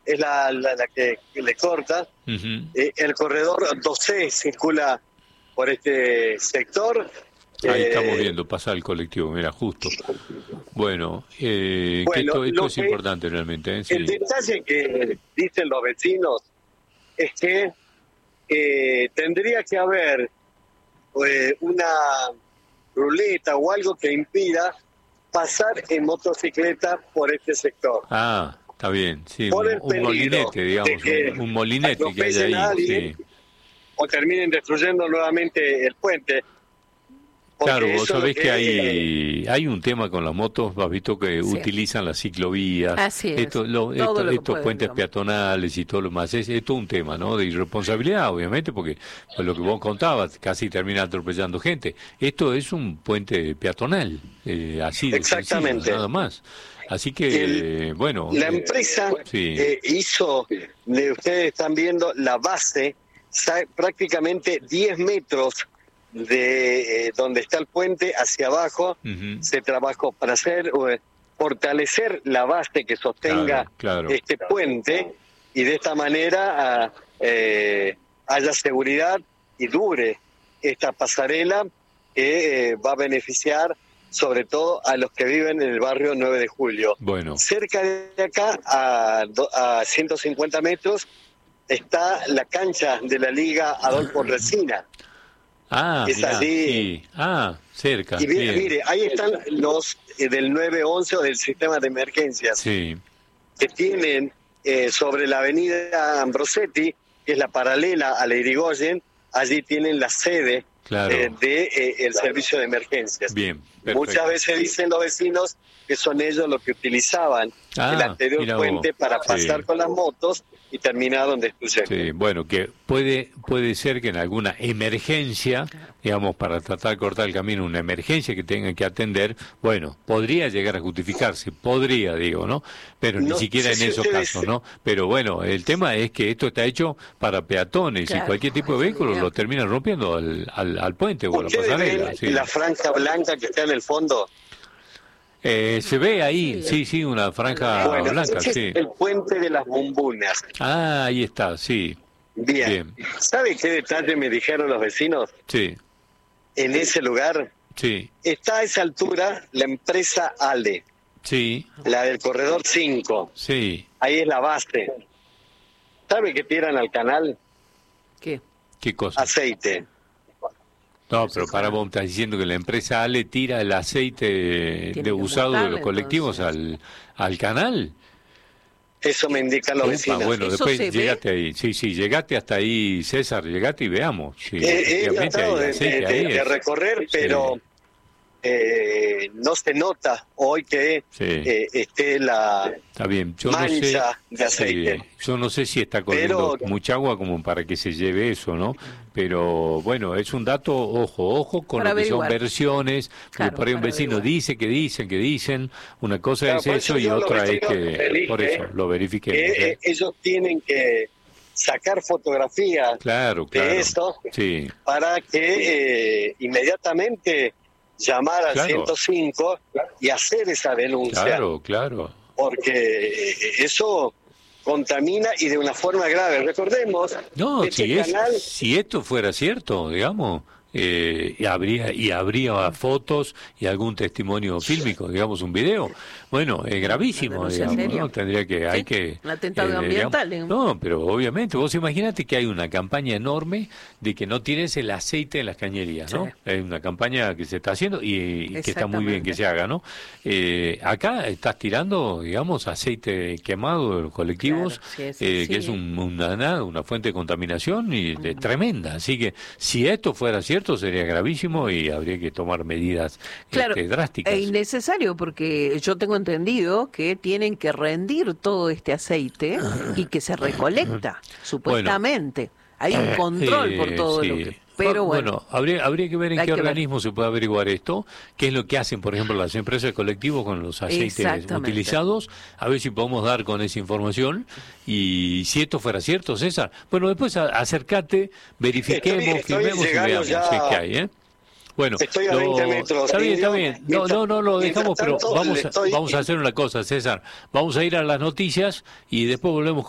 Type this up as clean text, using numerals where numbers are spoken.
es la que le corta. El corredor 12 circula por este sector. Ahí estamos viendo pasar el colectivo, mira, justo. Bueno, que esto es importante realmente. Sí. El detalle que dicen los vecinos es que tendría que haber una ruleta o algo que impida pasar en motocicleta por este sector. Ah, está bien, sí, un molinete, digamos, un molinete que hay ahí. Sí. O terminen destruyendo nuevamente el puente. Claro, vos sabés que hay un tema con las motos, has visto que utilizan las ciclovías, estos puentes peatonales y todo lo más, es todo un tema, ¿no? De irresponsabilidad, obviamente, porque por lo que vos contabas, casi termina atropellando gente. Esto es un puente peatonal, así de sencillo, nada más. Así que, bueno... La empresa hizo, ustedes están viendo la base, prácticamente 10 metros de donde está el puente hacia abajo. Se trabajó para fortalecer la base que sostenga este puente, y de esta manera haya seguridad y dure esta pasarela que va a beneficiar sobre todo a los que viven en el barrio 9 de Julio. Bueno. Cerca de acá, a 150 metros, está la cancha de la Liga Adolfo Resina. Allí. Cerca. Y mire, ahí están los del 911 o del sistema de emergencias, que tienen sobre la avenida Ambrosetti, que es la paralela a la Irigoyen, allí tienen la sede el servicio de emergencias. Bien, muchas veces dicen los vecinos que son ellos los que utilizaban el anterior puente para pasar con las motos y terminaron destruyendo. Sí, bueno, que puede ser que en alguna emergencia, digamos, para tratar de cortar el camino, una emergencia que tengan que atender, bueno, podría llegar a justificarse, digo, ¿no? Pero ni siquiera en esos casos, ¿no? Pero bueno, el tema es que esto está hecho para peatones y cualquier tipo de vehículo lo termina rompiendo al puente o a la pasarela. La franja blanca que está en el fondo. Se ve ahí, sí, una franja blanca, sí. El puente de las Bumbunas. Ahí está, sí. Bien. ¿Sabe qué detalle me dijeron los vecinos? Sí. En ese lugar está a esa altura la empresa Ale. Sí. La del corredor 5. Sí. Ahí es la base. ¿Sabe qué tiran al canal? ¿Qué cosa? Aceite. No, pero vos estás diciendo que la empresa Ale tira el aceite usado de los colectivos al canal. Eso me indican los vecinos. Bueno, después llegaste ahí. Sí, llegaste hasta ahí, César, llegaste y veamos. He tratado de recorrer, pero no se nota hoy que esté la mancha de aceite. Yo no sé si está corriendo mucha agua como para que se lleve eso, ¿no? Pero bueno, es un dato, ojo con lo que son versiones, porque por ahí un vecino dice que dicen, una cosa es eso y otra es que, por eso, lo verifiquemos. Ellos tienen que sacar fotografías de esto para que inmediatamente llamar al 105 y hacer esa denuncia. Claro. Porque eso contamina y de una forma grave. Recordemos, si esto fuera cierto, digamos, habría fotos y algún testimonio fílmico, digamos, un video. Bueno, es gravísimo, digamos, ¿no? Tendría que un atentado ambiental. No, pero obviamente, vos imaginate que hay una campaña enorme de que no tienes el aceite en las cañerías, ¿no? Es una campaña que se está haciendo y que está muy bien que se haga, ¿no? Acá estás tirando, digamos, aceite quemado de los colectivos, que es una fuente de contaminación tremenda. Así que si esto fuera cierto, sería gravísimo y habría que tomar medidas drásticas. E innecesario, porque yo tengo entendido que tienen que rendir todo este aceite y que se recolecta, supuestamente. Hay un control por todo lo que... Pero bueno, habría que ver en qué organismo se puede averiguar esto, qué es lo que hacen, por ejemplo, las empresas de colectivos con los aceites utilizados, a ver si podemos dar con esa información, y si esto fuera cierto, César. Bueno, después acércate, verifiquemos, firmemos y veamos qué hay, Bueno, estoy a 20 metros. Está bien. No lo dejamos, pero vamos a hacer una cosa, César. Vamos a ir a las noticias y después volvemos